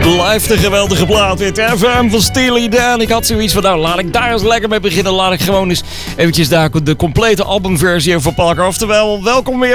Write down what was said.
Blijft een geweldige plaat dit. FM van Steely Dan. Ik had zoiets van, nou laat ik daar eens lekker mee beginnen. Laat ik gewoon eens eventjes daar de complete albumversie even pakken. Oftewel, welkom weer